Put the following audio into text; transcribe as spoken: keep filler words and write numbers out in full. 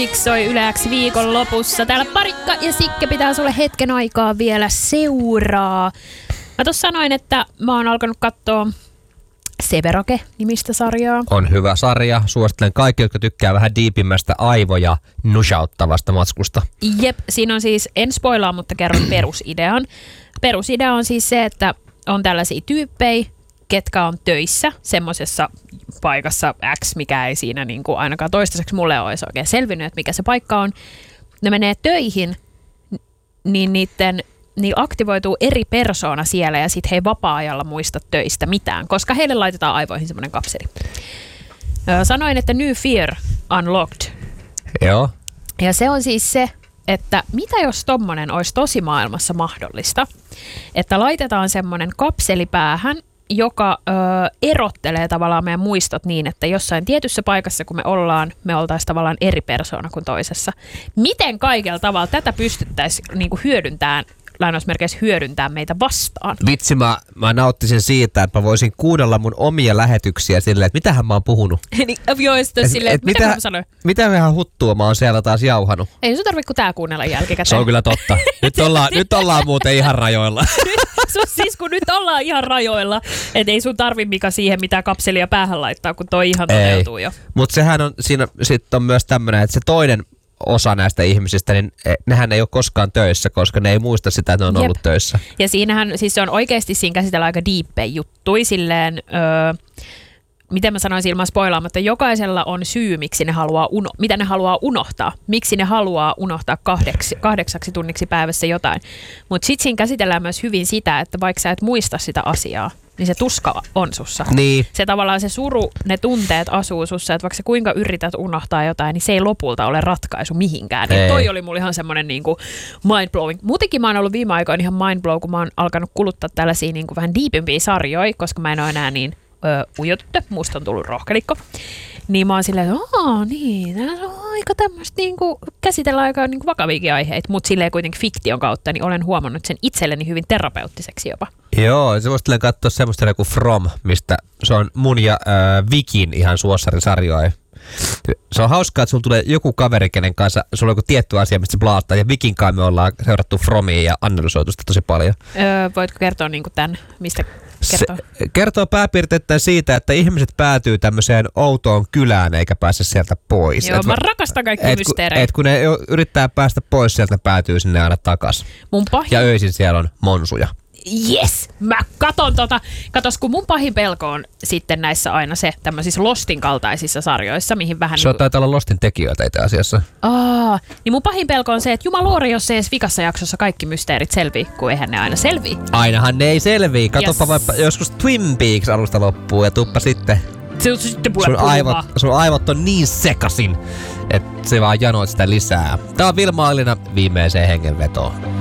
Soi Yle X viikon lopussa. Täällä Parikka ja Sikke pitää sulle hetken aikaa vielä seuraa. Mä tossa sanoin, että mä oon alkanut katsoa Severoke-nimistä sarjaa. On hyvä sarja. Suosittelen kaikki, jotka tykkää vähän diipimmästä aivoja nushauttavasta matskusta. Jep, siinä on siis, en spoilaa, mutta kerron perusidean. Perusidea on siis se, että on tällaisia tyyppejä, ketkä on töissä semmoisessa paikassa X, mikä ei siinä niin kuin ainakaan toistaiseksi mulle olisi oikein selvinnyt, että mikä se paikka on. Ne menee töihin, niin niiden niin aktivoituu eri persoona siellä ja sitten he ei vapaa-ajalla muista töistä mitään, koska heille laitetaan aivoihin semmoinen kapseli. Öö, sanoin, että New Fear Unlocked. Joo. Ja se on siis se, että mitä jos tommonen olisi tosimaailmassa mahdollista, että laitetaan semmoinen kapseli päähän, joka ö, erottelee tavallaan meidän muistot niin, että jossain tietyssä paikassa, kun me ollaan, me oltaisiin tavallaan eri persoona kuin toisessa. Miten kaikella tavalla tätä pystyttäisiin niinku hyödyntämään, lainausmerkeissä hyödyntää meitä vastaan? Vitsi, mä, mä nauttisin siitä, että mä voisin kuunnella mun omia lähetyksiä silleen, että mitähän mä oon puhunut. Niin, joo, et, silleen, et mitä mä sanoin? Mitä vähän huttua mä oon siellä taas jauhanut? Ei sun tarvitse kuin tää kuunnella jälkikäteen. Se on kyllä totta. Nyt ollaan, nyt ollaan muuten ihan rajoilla. Siis kun nyt ollaan ihan rajoilla, et ei sun tarvi Mika siihen mitään kapselia päähän laittaa, kun toi ihan toteutuu jo. Mutta sehän on, siinä sit on myös tämmönen, että se toinen osa näistä ihmisistä, niin nehän ei ole koskaan töissä, koska ne ei muista sitä, että ne on Jep. ollut töissä. Ja siinähän, siis se on oikeasti, siinä käsitellään aika diippejä juttui, silleen, öö, miten mä sanoisin ilman spoilaamatta, jokaisella on syy, miksi ne haluaa uno, mitä ne haluaa unohtaa, miksi ne haluaa unohtaa kahdeksi, kahdeksaksi tunniksi päivässä jotain. Mutta sitten siinä käsitellään myös hyvin sitä, että vaikka sä et muista sitä asiaa, niin se tuska on sussa. Niin. Se tavallaan se suru, ne tunteet asuu sussa, että vaikka sä kuinka yrität unohtaa jotain, niin se ei lopulta ole ratkaisu mihinkään. Niin toi oli mulla ihan semmoinen niinku mindblowing. Muutenkin mä oon ollut viime aikoina ihan mindblow, kun mä oon alkanut kuluttaa tällaisia niinku vähän diipimpiä sarjoja, koska mä en ole enää niin öö, ujotyttö, musta on tullut rohkelikko. Niin mä oon silleen, että aah niin, tää on aika tämmöistä niinku, käsitellään aika niinku vakaviakin aiheita, mutta silleen kuitenkin fiktion kautta, niin olen huomannut sen itselleni hyvin terapeuttiseksi jopa. Joo, se voisi katsoa semmoista kuin From, mistä se on mun ja äh, Vikin ihan suossarisarjoja. Se on hauskaa, että sulla tulee joku kaveri, kenen kanssa sulla on joku tietty asia, mistä se plaattaa, ja Vikin kai me ollaan seurattu Fromia ja analysoitu sitä tosi paljon. Öö, voitko kertoa niinku tämän, mistä kertoo? Se kertoo pääpiirteittäin siitä, että ihmiset päätyy tämmöiseen outoon kylään eikä pääse sieltä pois. Joo, et mä rakastan kaikki et, mysteerejä. Et kun ne yrittää päästä pois sieltä, päätyy sinne aina takas. Mun pahin... Ja öisin siellä on monsuja. Yes! Mä katon tota. Katos, kun mun pahin pelko on sitten näissä aina se tämmöisissä Lostin kaltaisissa sarjoissa, mihin vähän... Se on niin... taitaa olla Lostin tekijöitä itse asiassa. Aa, niin mun pahin pelko on se, että jumaluori, jos ei edes vikassa jaksossa kaikki mysteerit selvii, kun eihän ne aina selvii. Ainahan ne ei selvii. Katoppa yes. vaikka joskus Twin Peaks alusta loppuun ja tuppa sitten. Se, sitten sun, aivot, sun aivot on niin sekasin, että se vaan janoit sitä lisää. Tää on Vilma Alina viimeiseen hengenvetoon.